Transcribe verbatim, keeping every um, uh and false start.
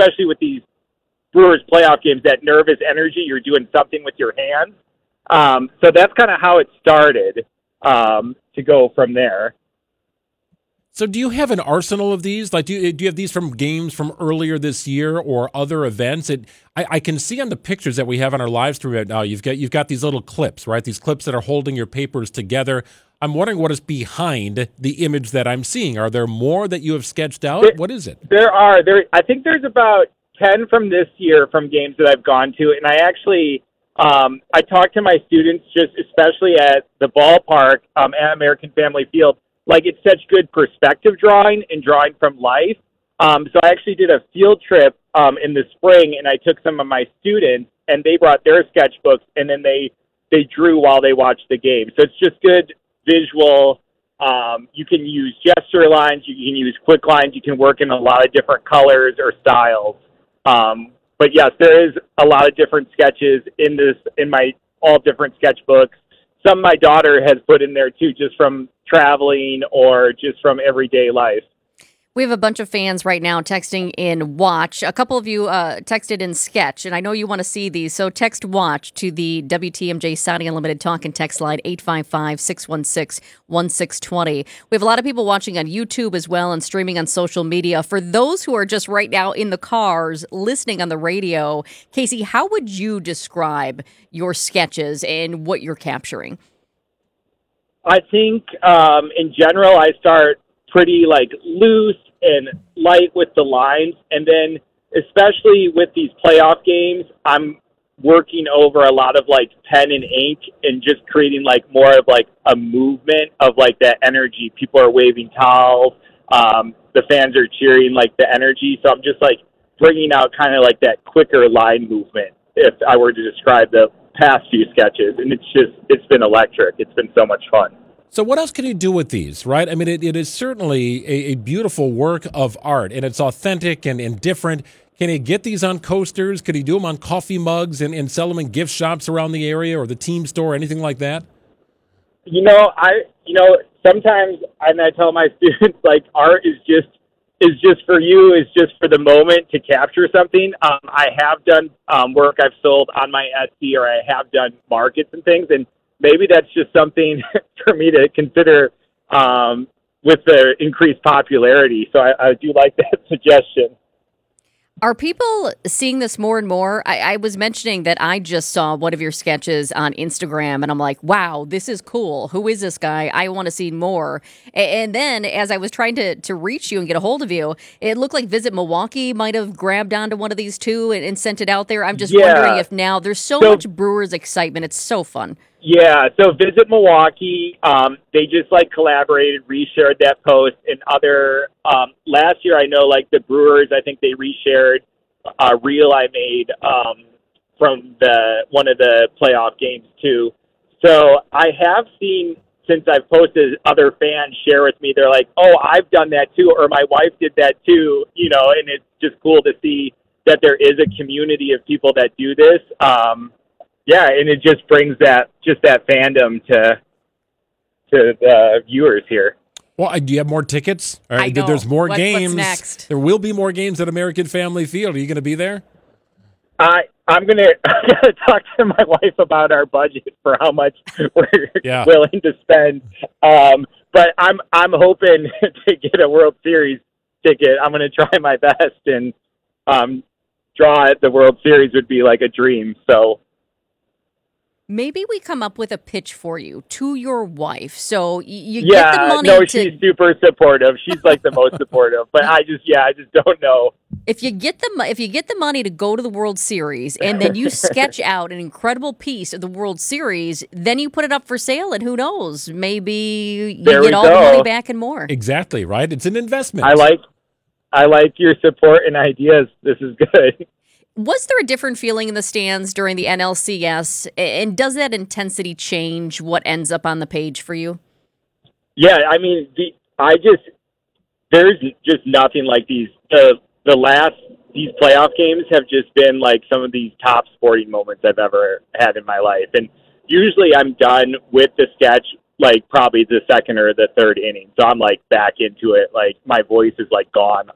especially with these Brewers playoff games, that nervous energy, you're doing something with your hands. Um, so that's kind of how it started um, to go from there. So do you have an arsenal of these? Like, do you, do you have these from games from earlier this year or other events? It, I, I can see on the pictures that we have on our live stream right now, you've got you've got these little clips, right? These clips that are holding your papers together. I'm wondering what is behind the image that I'm seeing. Are there more that you have sketched out? There, what is it? There are. There, I think there's about ten from this year from games that I've gone to, and I actually um, I talked to my students, just especially at the ballpark um, at American Family Field. Like, it's such good perspective drawing and drawing from life. Um, so I actually did a field trip um, in the spring, and I took some of my students, and they brought their sketchbooks, and then they, they drew while they watched the game. So it's just good visual. Um, you can use gesture lines. You can use quick lines. You can work in a lot of different colors or styles. Um, but, yes, there is a lot of different sketches in this in my all different sketchbooks. Some my daughter has put in there, too, just from traveling or just from everyday life. We have a bunch of fans right now texting in watch. A couple of you uh, texted in sketch, and I know you want to see these, so text watch to the W T M J Saudi Unlimited talk and text line eight five five, six one six, one six two zero. We have a lot of people watching on YouTube as well and streaming on social media. For those who are just right now in the cars listening on the radio, Casey, how would you describe your sketches and what you're capturing? I think um, in general, I start pretty like loose and light with the lines. And then especially with these playoff games, I'm working over a lot of like pen and ink and just creating like more of like a movement of like that energy. People are waving towels. Um, the fans are cheering, like the energy. So I'm just like bringing out kind of like that quicker line movement if I were to describe the past few sketches. And it's just, it's been electric. It's been so much fun. So what else can you do with these, right? I mean, it, it is certainly a, a beautiful work of art, and it's authentic and, and different. Can you get these on coasters? Could you do them on coffee mugs and, and sell them in gift shops around the area or the team store, anything like that? You know, I, you know, sometimes, and I tell my students, like, art is just, is just for you, is just for the moment to capture something. Um, I have done um, work I've sold on my Etsy, or I have done markets and things, and maybe that's just something for me to consider um, with the increased popularity. So I, I do like that suggestion. Are people seeing this more and more? I, I was mentioning that I just saw one of your sketches on Instagram, and I'm like, wow, this is cool. Who is this guy? I want to see more. And, and then as I was trying to, to reach you and get a hold of you, it looked like Visit Milwaukee might have grabbed onto one of these too and, and sent it out there. I'm just yeah. wondering if now there's so, so much Brewers excitement. It's so fun. Yeah, so Visit Milwaukee, um, they just, like, collaborated, reshared that post, and other, um, last year I know, like, the Brewers, I think they reshared a reel I made um, from the one of the playoff games, too. So I have seen, since I've posted, other fans share with me, they're like, oh, I've done that, too, or my wife did that, too, you know, and it's just cool to see that there is a community of people that do this. Um Yeah, and it just brings that just that fandom to to the viewers here. Well, do you have more tickets? All right, I know. There's more what, games. What's next? There will be more games at American Family Field. Are you going to be there? I I'm gonna I'm gonna talk to my wife about our budget for how much we're yeah. willing to spend. Um, but I'm I'm hoping to get a World Series ticket. I'm gonna try my best, and um, draw at the World Series would be like a dream. So. Maybe we come up with a pitch for you to your wife. So you yeah, get the money no, to... she's super supportive. She's like the most supportive. But I just, yeah, I just don't know. If you get the if you get the money to go to the World Series and then you sketch out an incredible piece of the World Series, then you put it up for sale, and who knows, maybe you there get all go. the money back and more. Exactly, right? It's an investment. I like, I like your support and ideas. This is good. Was there a different feeling in the stands during the N L C S, and does that intensity change what ends up on the page for you? Yeah, I mean, the, I just, there's just nothing like these. The, the last, these playoff games have just been like some of these top sporting moments I've ever had in my life. And usually I'm done with the sketch, like probably the second or the third inning. So I'm like back into it. Like my voice is like gone